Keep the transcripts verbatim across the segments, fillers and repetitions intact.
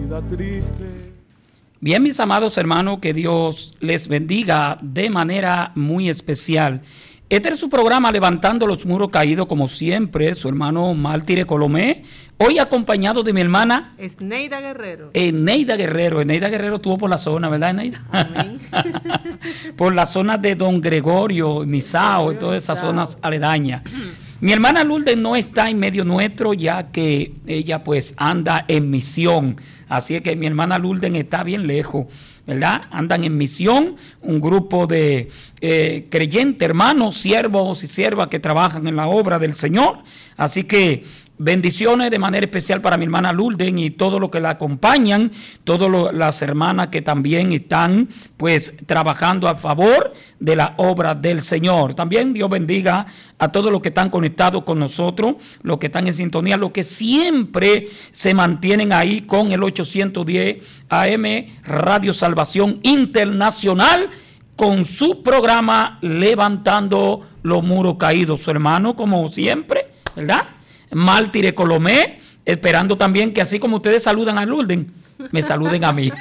vida triste. Bien, mis amados hermanos, que Dios les bendiga de manera muy especial. Este es su programa Levantando los Muros Caídos, como siempre, su hermano Mártire Colomé, hoy acompañado de mi hermana Eneida Guerrero. Eneida Guerrero. Eneida Guerrero estuvo por la zona, ¿verdad, Eneida? Amén. Por la zona de Don Gregorio, Nizao y todas esas zonas aledañas. Mi hermana Lourdes no está en medio nuestro, ya que ella pues anda en misión. Así es que mi hermana Lourdes está bien lejos, ¿verdad? Andan en misión, un grupo de eh, creyentes, hermanos, siervos y siervas que trabajan en la obra del Señor. Así que bendiciones de manera especial para mi hermana Lourdes y todos los que la acompañan, todas las hermanas que también están pues trabajando a favor de la obra del Señor. También Dios bendiga a todos los que están conectados con nosotros, los que están en sintonía, los que siempre se mantienen ahí con el ochocientos diez A M Radio Salvación Internacional con su programa Levantando los Muros Caídos. Su hermano, como siempre, ¿verdad? Mártire Colomé, esperando también que así como ustedes saludan a Lourdes, me saluden a mí.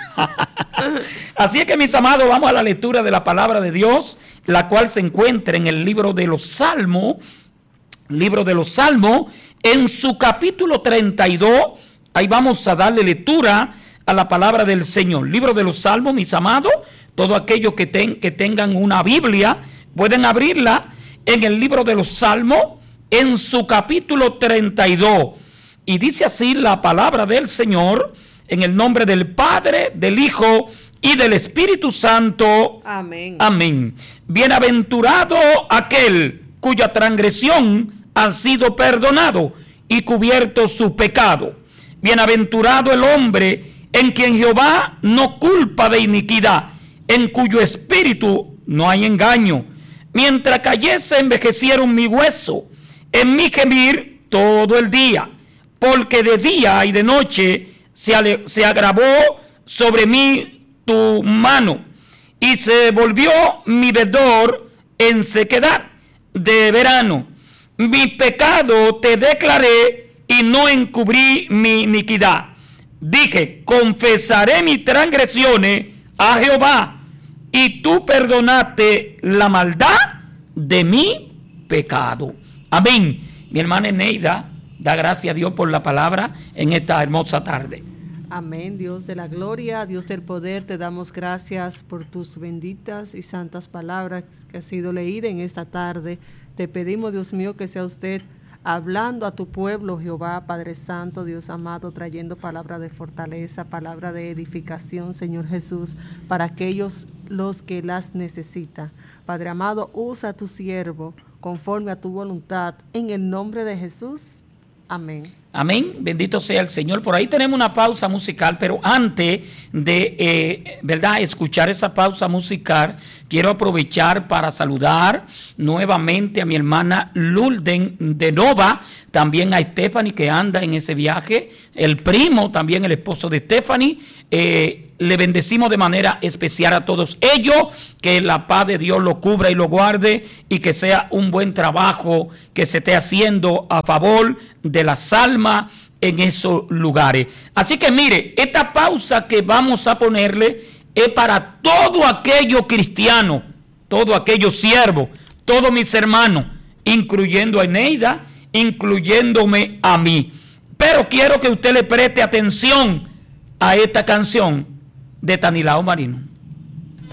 Así es que, mis amados, vamos a la lectura de la palabra de Dios, la cual se encuentra en el libro de los Salmos, libro de los Salmos, en su capítulo treinta y dos. Ahí vamos a darle lectura a la palabra del Señor. Libro de los Salmos, mis amados, todos aquellos que, ten, que tengan una Biblia, pueden abrirla en el libro de los Salmos, en su capítulo treinta y dos, y dice así la palabra del Señor, en el nombre del Padre, del Hijo y del Espíritu Santo. Amén. Amén. Bienaventurado aquel cuya transgresión ha sido perdonado y cubierto su pecado. Bienaventurado el hombre en quien Jehová no culpa de iniquidad, en cuyo espíritu no hay engaño. Mientras cayese envejecieron mi hueso, en mi gemir todo el día, porque de día y de noche se, ale, se agravó sobre mí tu mano, y se volvió mi verdor en sequedad de verano. Mi pecado te declaré y no encubrí mi iniquidad. Dije, confesaré mis transgresiones a Jehová, y tú perdonaste la maldad de mi pecado. Amén. Mi hermana Eneida da gracias a Dios por la palabra en esta hermosa tarde. Amén. Dios de la gloria, Dios del poder, te damos gracias por tus benditas y santas palabras que ha sido leída en esta tarde. Te pedimos, Dios mío, que sea usted hablando a tu pueblo, Jehová, Padre Santo, Dios amado, trayendo palabra de fortaleza, palabra de edificación, Señor Jesús, para aquellos los que las necesitan. Padre amado, usa a tu siervo conforme a tu voluntad, en el nombre de Jesús. Amén. Amén, bendito sea el Señor. Por ahí tenemos una pausa musical, pero antes de, eh, ¿verdad?, escuchar esa pausa musical, quiero aprovechar para saludar nuevamente a mi hermana Lourdes de Nova, también a Stephanie que anda en ese viaje, el primo, también el esposo de Stephanie. Eh, le bendecimos de manera especial a todos ellos, que la paz de Dios lo cubra y lo guarde, y que sea un buen trabajo que se esté haciendo a favor de las almas en esos lugares. Así que mire, esta pausa que vamos a ponerle es para todo aquello cristiano, todo aquello siervo, todos mis hermanos, incluyendo a Eneida, incluyéndome a mí. Pero quiero que usted le preste atención a esta canción de Tanilao Marino.